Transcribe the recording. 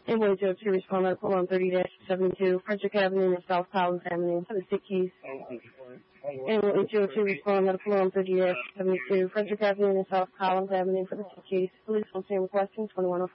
Ambulance 202 respond medical on 30-72, Frederick Avenue and South Collins Avenue for the sick keys. Ambulance 202 respond medical on 30-72, Frederick Avenue and South Collins Avenue for the sick keys. Police will stand with question 2105.